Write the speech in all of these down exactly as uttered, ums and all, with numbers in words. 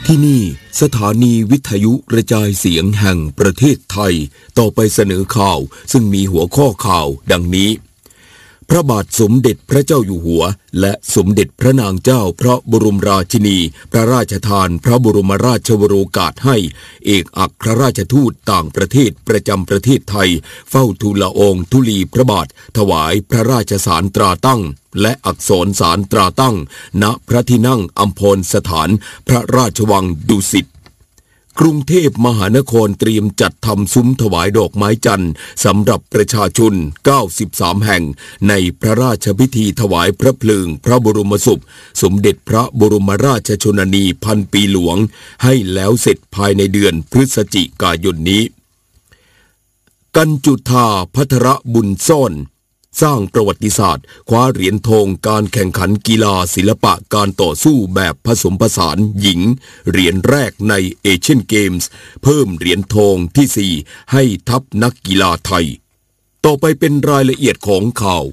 ที่นี่สถานีวิทยุกระจายเสียงแห่งประเทศไทยต่อไปเสนอข่าวซึ่งมีหัวข้อข่าวดังนี้พระบาทสมเด็จพระเจ้าอยู่หัวและสมเด็จพระนางเจ้าพระบรมราชินีพระราชทานพระบรมราชวโรกาสให้เอกอัครราชทูตต่างประเทศประจำประเทศไทยเฝ้าทูลละอองธุลีพระบาทถวายพระราชสารตราตั้งและอักษรสารตราตั้งณพระที่นั่งอัมพรสถานพระราชวังดุสิตกรุงเทพมหานครเตรียมจัดทำซุ้มถวายดอกไม้จันทร์สำหรับประชาชนเก้าสิบสามแห่งในพระราชพิธีถวายพระเพลิงพระบรมศพสมเด็จพระบรมราชชนนีพันปีหลวงให้แล้วเสร็จภายในเดือนพฤศจิกายนนี้กัญจุธาภัทรบุญซ่อนสร้างประวัติศาสตร์คว้าเหรียญทองการแข่งขันกีฬาศิลปะการต่อสู้แบบผสมผสานหญิงเหรียญแรกในเอเชียนเกมส์เพิ่มเหรียญทองที่สี่ให้ทัพนักกีฬาไทยต่อไปเป็นรายละเอียดของข่าว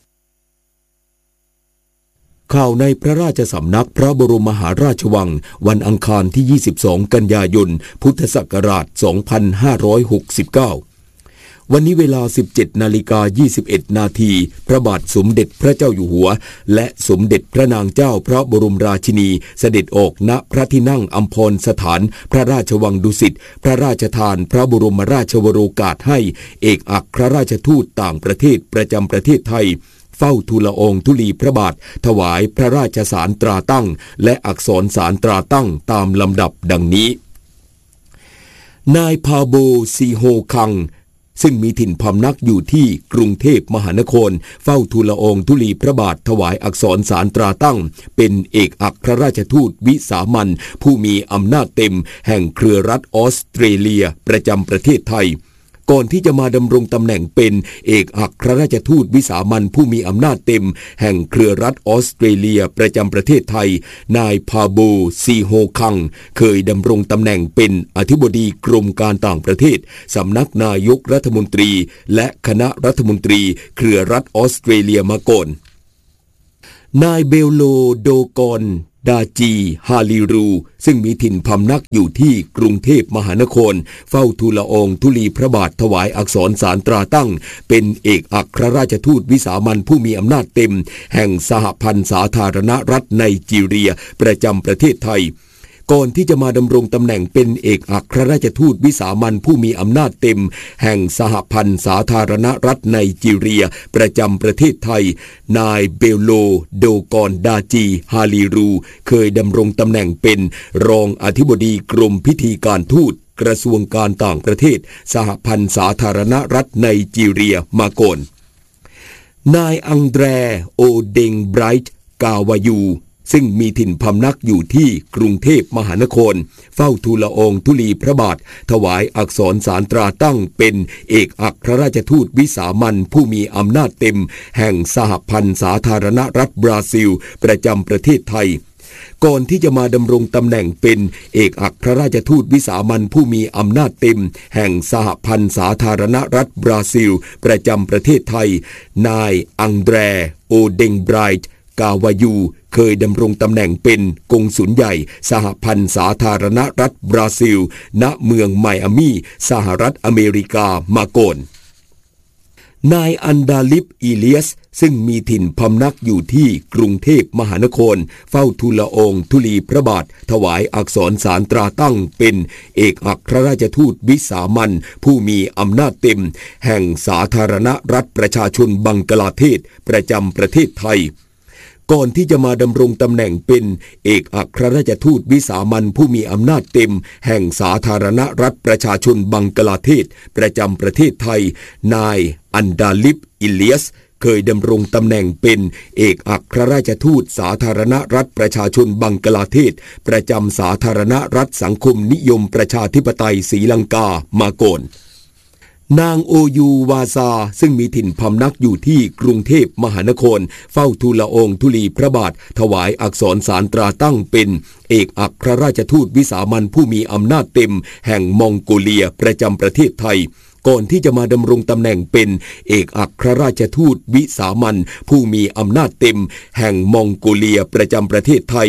ข่าวในพระราชสำนักพระบรมมหาราชวังวันอังคารที่ยี่สิบสองกันยายนพุทธศักราชสองพันห้าร้อยหกสิบเก้าวันนี้เวลา สิบเจ็ดนาฬิกายี่สิบเอ็ดนาทีพระบาทสมเด็จพระเจ้าอยู่หัวและสมเด็จพระนางเจ้าพระบรมราชินีเสด็จออกณพระที่นั่งอัมพรสถานพระราชวังดุสิตพระราชทานพระบรมราชวโรกาสให้เอกอัครราชทูตต่างประเทศประจำประเทศไทยเฝ้าทูลละอองธุลีพระบาทถวายพระราชสารตราตั้งและอักษรสารตราตั้งตามลำดับดังนี้นายพาโบซีโฮคังซึ่งมีถิ่นพำนักอยู่ที่กรุงเทพมหานครเฝ้าทูลละอองธุลีพระบาทถวายอักษรสารตราตั้งเป็นเอกอัครราชทูตวิสามัญผู้มีอำนาจเต็มแห่งเครือรัฐออสเตรเลียประจำประเทศไทยก่อนที่จะมาดำรงตำแหน่งเป็นเอกอัครราชทูตวิสามัญผู้มีอำนาจเต็มแห่งเครือรัฐออสเตรเลียประจำประเทศไทยนายพาโบซีโฮคังเคยดำรงตำแหน่งเป็นอธิบดีกรมการต่างประเทศสำนักนายกรัฐมนตรีและคณะรัฐมนตรีเครือรัฐออสเตรเลียมาก่อนนายเบลโลโดกอนดาจีฮาลิรูซึ่งมีถิ่นพำนักอยู่ที่กรุงเทพมหานครเฝ้าทูลละอองธุลีพระบาทถวายอักษรสารตราตั้งเป็นเอกอัครราชทูตวิสามัญผู้มีอำนาจเต็มแห่งสหพันธ์สาธารณรัฐไนจีเรียประจำประเทศไทยก่อนที่จะมาดำรงตำแหน่งเป็นเอกอัครราชทูตวิสามัญผู้มีอำนาจเต็มแห่งสหพันธ์สาธารณรัฐไนจีเรียประจำประเทศไทยนายเบลโลโดกอนดาจีฮาลิรูเคยดำรงตำแหน่งเป็นรองอธิบดีกรมพิธีการทูตกระทรวงการต่างประเทศสหพันธ์สาธารณรัฐไนจีเรียมาก่อนนายอังแดรโอเดงไบรท์กาวายูซึ่งมีถิ่นพำนักอยู่ที่กรุงเทพมหานครเฝ้าทูลละอองธุลีพระบาทถวายอักษรสารตราตั้งเป็นเอกอัครราชทูตวิสามัญผู้มีอำนาจเต็มแห่งสหพันธ์สาธารณรัฐบราซิลประจำประเทศไทยก่อนที่จะมาดำรงตำแหน่งเป็นเอกอัครราชทูตวิสามัญผู้มีอำนาจเต็มแห่งสหพันธ์สาธารณรัฐบราซิลประจำประเทศไทยนายอังแดรโอเดงไบรท์กาวายูเคยดำรงตำแหน่งเป็นกงสุลใหญ่สหพันธ์สาธารณรัฐบราซิลณเมืองไมอามีสหรัฐอเมริกามาก่อนนายอันดาลิฟอีเลียสซึ่งมีถิ่นพำนักอยู่ที่กรุงเทพมหานครเฝ้าทูลละอองธุลีพระบาทถวายอักษรสารตราตั้งเป็นเอกอัครราชทูตวิสามัญผู้มีอำนาจเต็มแห่งสาธารณรัฐประชาชนบังกลาเทศประจำประเทศไทยก่อนที่จะมาดำรงตำแหน่งเป็นเอกอัครราชทูตวิสามัญผู้มีอำนาจเต็มแห่งสาธารณรัฐประชาชนบังกลาเทศประจำประเทศไทยนายอันดาลิฟอิเลียสเคยดำรงตำแหน่งเป็นเอกอัครราชทูตสาธารณรัฐประชาชนบังกลาเทศประจำสาธารณรัฐสังคมนิยมประชาธิปไตยศรีลังกามาก่อนนางโอยูวาซาซึ่งมีถิ่นพำนักอยู่ที่กรุงเทพมหานครเฝ้าทูลละอองธุลีพระบาทถวายอักษรสารตราตั้งเป็นเอกอัครราชทูตวิสามัญผู้มีอำนาจเต็มแห่งมองโกเลียประจำประเทศไทยก่อนที่จะมาดำรงตำแหน่งเป็นเอกอัครราชทูตวิสามัญผู้มีอำนาจเต็มแห่งมองโกเลียประจำประเทศไทย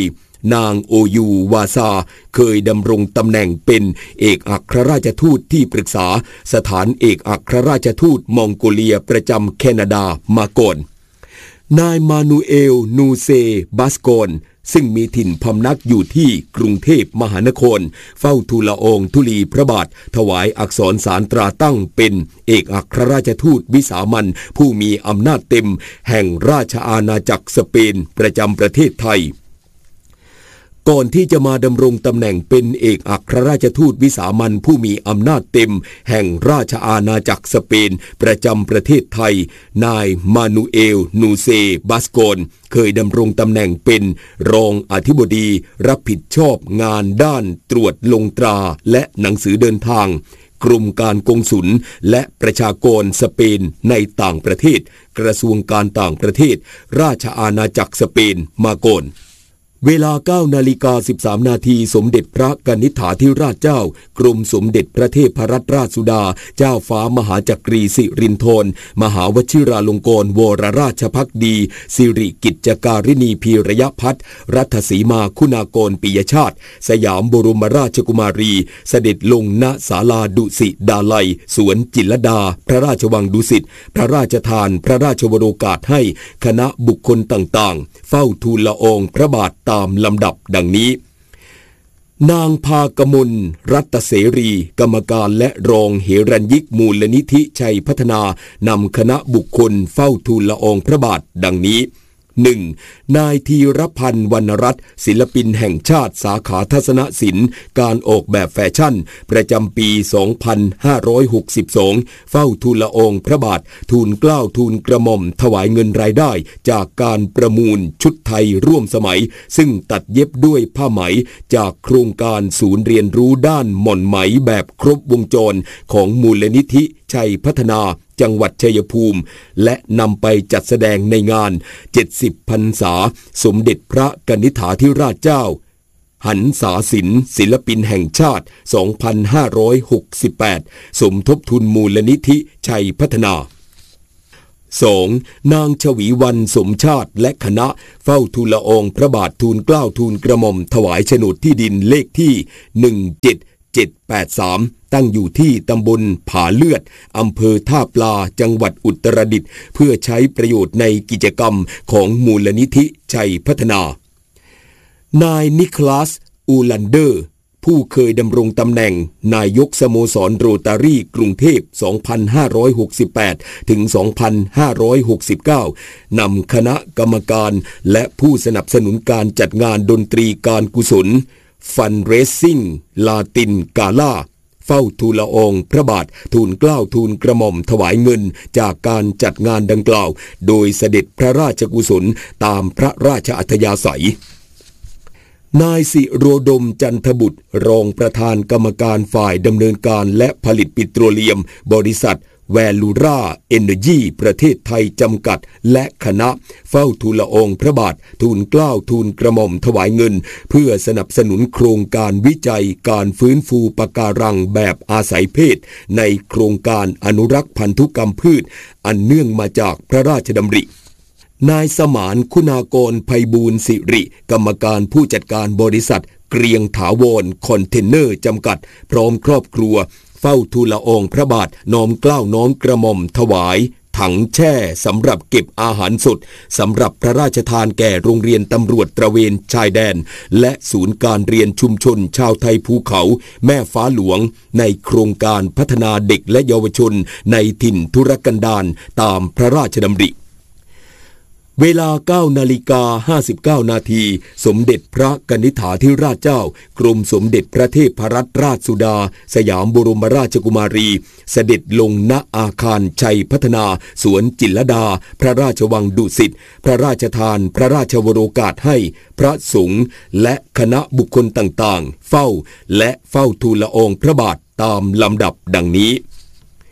นางโอยูวาซาเคยดำรงตำแหน่งเป็นเอกอัครราชทูตที่ปรึกษาสถานเอกอัครราชทูตมองโกเลียประจำแคนาดามาก่อนนายมานูเอลนูเซบัสโกนซึ่งมีถิ่นพำนักอยู่ที่กรุงเทพมหานครเฝ้าทูลละอองธุลีพระบาทถวายอักษรสารตราตั้งเป็นเอกอัครราชทูตวิสามัญผู้มีอำนาจเต็มแห่งราชอาณาจักรสเปนประจำประเทศไทยก่อนที่จะมาดำรงตำแหน่งเป็นเอกอัครราชทูตวิสามัญผู้มีอำนาจเต็มแห่งราชอาณาจักรสเปนประจำประเทศไทยนายมานูเอลนูเซบัสโกนเคยดำรงตำแหน่งเป็นรองอธิบดีรับผิดชอบงานด้านตรวจลงตราและหนังสือเดินทางกรมการกงสุลและประชากรสเปนในต่างประเทศกระทรวงการต่างประเทศราชอาณาจักรสเปนมาก่อนเวลา เก้านาฬิกาสิบสามนาทีสมเด็จพระกนิษฐาธิราชเจ้ากรมสมเด็จพระเทพรัตนราชสุดาเจ้าฟ้ามหาจักรีสิรินธรมหาวชิราลงกรณวรราชภักดีสิริกิจการินีพีระยะพัฒน์รัฐสีมาคุณากรปิยชาติสยามบรมราชกุมารีเสด็จลงณศาลาดุสิตดาลัยสวนจิตรลดาพระราชวังดุสิตพระราชทานพระราชวโรกาสให้คณะบุคคลต่างๆเฝ้าทูลละอองพระบาทตามลำดับดังนี้นางภากมลรัตเสรีกรรมการและรองเหรัญยิกมูลนิธิชัยพัฒนานำคณะบุคคลเฝ้าทูลละอองพระบาทดังนี้ หนึ่ง. นายธีรพันธ์วรรณรัตน์ศิลปินแห่งชาติสาขาทัศนศิลป์การออกแบบแฟชั่นประจำปี สองพันห้าร้อยหกสิบสอง เฝ้าทูลละอองพระบาททูลเกล้าทูลกระหม่อมถวายเงินรายได้จากการประมูลชุดไทยร่วมสมัยซึ่งตัดเย็บด้วยผ้าไหมจากโครงการศูนย์เรียนรู้ด้านหม่อนไหมแบบครบวงจรของมูลนิธิชัยพัฒนาจังหวัดชัยภูมิและนำไปจัดแสดงในงานเจ็ดสิบพรรษาสมเด็จพระกนิษฐาธิราชเจ้าหันษาศิลป์ศิลปินแห่งชาติ สองพันห้าร้อยหกสิบแปด สมทบทุนมูลนิธิชัยพัฒนา สอง. นางชวีวรรณสมชาติและคณะเฝ้าทูลละอองพระบาททูลเกล้าทูลกระหม่อมถวายโฉนดที่ดินเลขที่ หนึ่งเจ็ดเจ็ดแปดสาม ตั้งอยู่ที่ตำบลผาเลือดอำเภอท่าปลาจังหวัดอุตรดิตถ์เพื่อใช้ประโยชน์ในกิจกรรมของมูลนิธิชัยพัฒนานายนิโคลัสอูลันเดอร์ผู้เคยดำรงตำแหน่งนายกสโมสรโรตารี่กรุงเทพ สองพันห้าร้อยหกสิบแปด ถึง สองพันห้าร้อยหกสิบเก้า นำคณะกรรมการและผู้สนับสนุนการจัดงานดนตรีการกุศลฟันเรซซิ่งลาตินกาล่าเฝ้าทูลละอองพระบาททูลเกล้าทูลกระหม่อมถวายเงินจากการจัดงานดังกล่าวโดยเสด็จพระราชกุศลตามพระราชอัธยาศัยนายสิโรดมจันทบุตรรองประธานกรรมการฝ่ายดำเนินการและผลิตปิโตรเลียมบริษัทแวลูราเอเนอร์จีประเทศไทยจำกัดและคณะเฝ้าทูลละอองพระบาททูลเกล้าทูลกระหม่อมถวายเงินเพื่อสนับสนุนโครงการวิจัยการฟื้นฟูปะการังแบบอาศัยเพศในโครงการอนุรักษ์พันธุกรรมพืชอันเนื่องมาจากพระราชดำรินายสมานคุณากรไพบูลย์สิริกรรมการผู้จัดการบริษัทเกรียงถาวรคอนเทนเนอร์จำกัดพร้อมครอบครัวเฝ้าทูลละอองพระบาทน้อมเกล้าน้อมกระหม่อมถวายถังแช่สำหรับเก็บอาหารสดสำหรับพระราชทานแก่โรงเรียนตำรวจตระเวนชายแดนและศูนย์การเรียนชุมชนชาวไทยภูเขาแม่ฟ้าหลวงในโครงการพัฒนาเด็กและเยาวชนในถิ่นทุรกันดารตามพระราชดำริเวลา เก้านาฬิกาห้าสิบเก้านาทีสมเด็จพระกนิษฐาธิราชเจ้ากรมสมเด็จพระเทพรัตนราชสุดาสยามบรมราชกุมารีเสด็จลงณอาคารชัยพัฒนาสวนจิตรลดาพระราชวังดุสิตพระราชทานพระราชวโรกาสให้พระสงฆ์และคณะบุคคลต่างๆเฝ้าและเฝ้าทูลละอองพระบาทตามลำดับดังนี้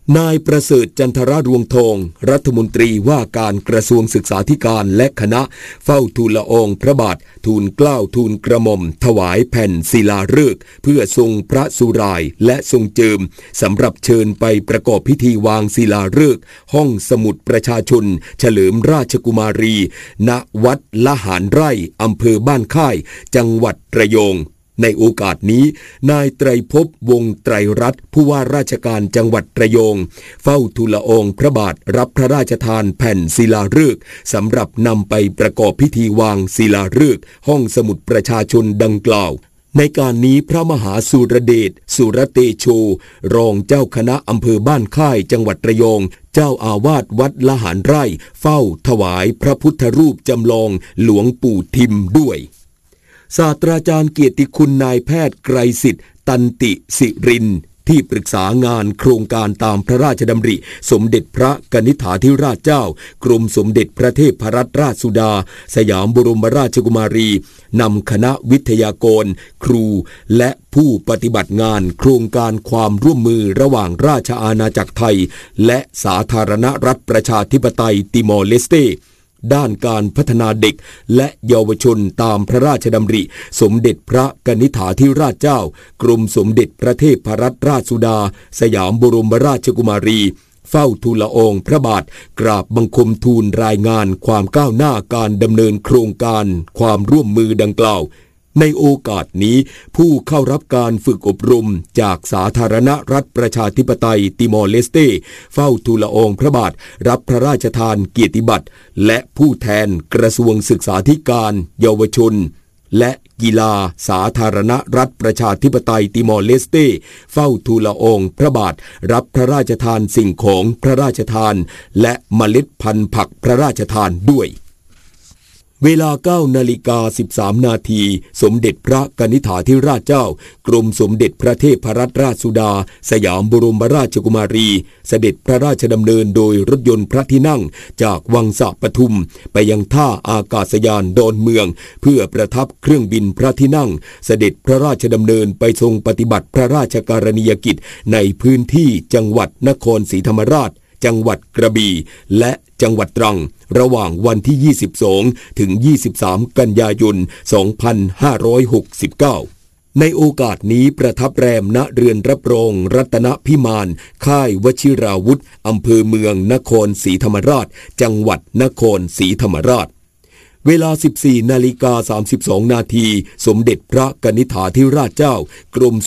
นายประเสริฐจันทรรวงทองรัฐมนตรีว่าการกระทรวงศึกษาธิการและคณะเฝ้าทูลละอองพระบาททูลเกล้าทูลกระหม่อมถวายแผ่นศิลาฤกษ์เพื่อทรงพระสุรายและทรงเจิมสำหรับเชิญไปประกอบพิธีวางศิลาฤกษ์ห้องสมุดประชาชนเฉลิมราชกุมารีณวัดละหารไร่อำเภอบ้านค่ายจังหวัดระยองในโอกาสนี้นายไตรภพวงศ์ไตรรัตน์ผู้ว่าราชการจังหวัดระยองเฝ้าทูลละอองพระบาทรับพระราชทานแผ่นศิลาฤกษ์สำหรับนำไปประกอบพิธีวางศิลาฤกษ์ห้องสมุดประชาชนดังกล่าวในการนี้พระมหาสุรเดชสุรเตโชรองเจ้าคณะอำเภอบ้านค่ายจังหวัดระยองเจ้าอาวาสวัดละหารไร่เฝ้าถวายพระพุทธรูปจำลองหลวงปู่ทิมด้วยศาสตราจารย์เกียรติคุณนายแพทย์ไกรสิทธิ์ตันติสิรินที่ปรึกษางานโครงการตามพระราชดำริสมเด็จพระกนิษฐาธิราชเจ้ากรมสมเด็จพระเทพรัตนราชสุดาสยามบรมราชกุมารีนำคณะวิทยากรครูและผู้ปฏิบัติงานโครงการความร่วมมือระหว่างราชอาณาจักรไทยและสาธารณรัฐประชาธิปไตยติมอร์เลสเตด้านการพัฒนาเด็กและเยาวชนตามพระราชดำริสมเด็จพระกนิษฐาธิราชเจ้ากรมสมเด็จพระเทพรัตนราชสุดาสยามบรมราชกุมารีเฝ้าทูลละอองพระบาทกราบบังคมทูลรายงานความก้าวหน้าการดำเนินโครงการความร่วมมือดังกล่าวในโอกาสนี้ผู้เข้ารับการฝึกอบรมจากสาธารณรัฐประชาธิปไตยติมอร์เลสเตเฝ้าทูลละอองพระบาทรับพระราชทานเกียรติบัตรและผู้แทนกระทรวงศึกษาธิการเยาวชนและกีฬาสาธารณรัฐประชาธิปไตยติมอร์เลสเตเฝ้าทูลละอองพระบาทรับพระราชทานสิ่งของพระราชทานและเมล็ดพันธุ์ผักพระราชทานด้วยเวลา เก้านาฬิกาสิบสาม นาทีสมเด็จพระกนิษฐาธิราชเจ้ากรมสมเด็จพระเทพรัตนราชสุดาสยามบรมราชกุมารีเสด็จพระราชดำเนินโดยรถยนต์พระที่นั่งจากวังสะปทุมไปยังท่าอากาศยานดอนเมืองเพื่อประทับเครื่องบินพระที่นั่งเสด็จพระราชดำเนินไปทรงปฏิบัติพระราชกรณียกิจในพื้นที่จังหวัดนครศรีธรรมราชจังหวัดกระบี่และจังหวัดตรังระหว่างวันที่ยี่สิบสองถึงยี่สิบสามกันยายนสองพันห้าร้อยหกสิบเก้าในโอกาสนี้ประทับแรมณเรือนรับรองรัตนพิมานค่ายวชิราวุธอำเภอเมืองนครศรีธรรมราชจังหวัดนครศรีธรรมราชเวลา สิบสี่นาฬิกาสามสิบสอง นาทีสมเด็จพระกนิษฐาธิราชเจ้ากรม